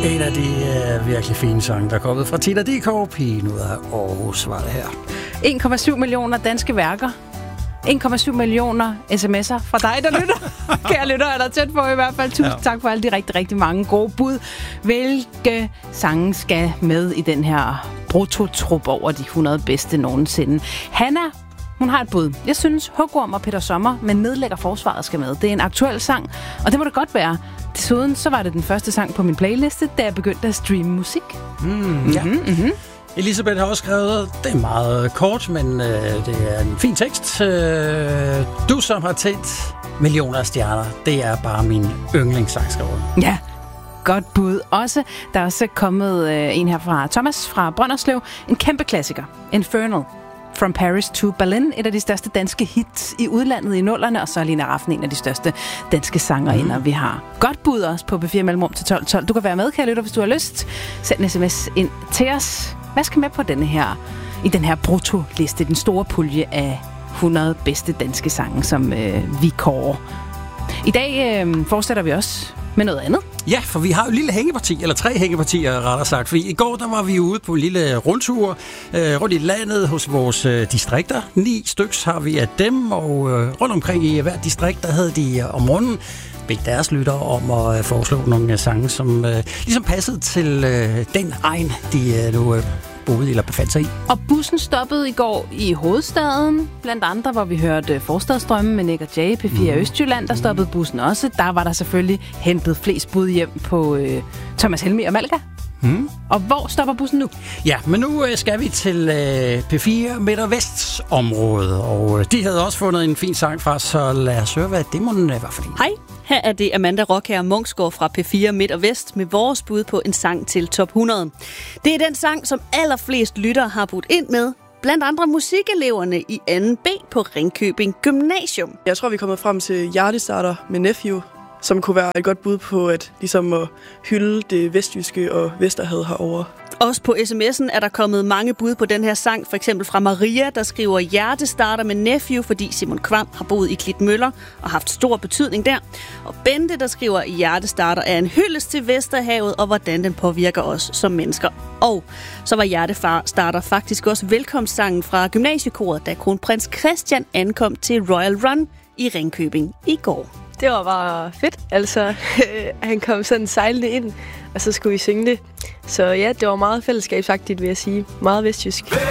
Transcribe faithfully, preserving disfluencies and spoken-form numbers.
En af de uh, virkelig fine sange, der er kommet fra Tina Dickow, pigen ud af Aarhus, var det her. en komma syv millioner danske værker. en komma syv millioner sms'er fra dig, der lytter. Kære lytter, er der tæt på i hvert fald. Tusind ja. tak for alle de rigtig, rigtig mange gode bud. Hvilke sange skal med i den her brutotrup over de hundrede bedste nogensinde? Hanna, hun har et bud. Jeg synes, Hugorm og Peter Sommer med Nedlægger Forsvaret skal med. Det er en aktuel sang, og det må det godt være. Desuden så var det den første sang på min playliste, da jeg begyndte at streame musik. Mm, mm-hmm, ja. Mm-hmm. Elisabeth har også skrevet, det er meget kort, men øh, det er en fin tekst. Øh, du, som har tændt millioner af stjerner, det er bare min yndlingssang, skriver hun. Ja, godt bud. Også, der er også kommet øh, en her fra Thomas fra Brønderslev. En kæmpe klassiker. Infernal. From Paris to Berlin, et af de største danske hits i udlandet i nullerne, og så er Lina Rafn en af de største danske sangerinder, mm. vi har. Godt bud også på B fire Mellemrum til tolv tolv. Du kan være med, kære lytter, hvis du har lyst. Send en sms ind til os. Hvad skal med på denne her, i den her brutto-liste, den store pulje af hundrede bedste danske sange, som øh, vi kårer. I dag øh, fortsætter vi også med noget andet. Ja, for vi har jo et lille hængeparti, eller tre hængepartier rettere sagt. For i går der var vi ude på en lille rundtur øh, rundt i landet hos vores øh, distrikter. Ni styks har vi af dem, og øh, rundt omkring i hvert distrikt, der havde de øh, om runden bedt deres lyttere om at øh, foreslå nogle øh, sange, som øh, ligesom passede til øh, den egen, de øh, nu øh, boede eller befandt sig i. Og bussen stoppede i går i hovedstaden, blandt andre, hvor vi hørte Forstadsdrømme med Nick og Jay, P fire mm. Østjylland, der stoppede bussen også. Der var der selvfølgelig hentet flest bud hjem på øh, Thomas Helmig og Malka. Mm. Og hvor stopper bussen nu? Ja, men nu øh, skal vi til øh, P fire Midt- og Vestområdet, og øh, de havde også fundet en fin sang fra, så lad os høre, hvad det må øh, være for en. Hej, her er det Amanda Rockher Munksgaard fra P fire Midt- og Vest med vores bud på en sang til top hundrede. Det er den sang, som allerflest lyttere har budt ind med, blandt andre musikeleverne i anden B på Ringkøbing Gymnasium. Jeg tror, vi er kommet frem til Hjertestarter med Nephew, som kunne være et godt bud på at, ligesom at hylde det vestjyske og Vesterhavet herovre. Også på sms'en er der kommet mange bud på den her sang, for eksempel fra Maria, der skriver Hjertestarter med Nephew, fordi Simon Kvam har boet i Klitmøller og haft stor betydning der. Og Bente, der skriver Hjertestarter er en hyldest til Vesterhavet og hvordan den påvirker os som mennesker. Og så var Hjertestarter faktisk også velkomstsangen fra gymnasiekoret, da kronprins Christian ankom til Royal Run i Ringkøbing i går. Det var bare fedt. Altså, han kom sådan sejlende ind, og så skulle vi synge det. Så ja, det var meget fællesskabsagtigt, vil jeg sige. Meget vestjysk.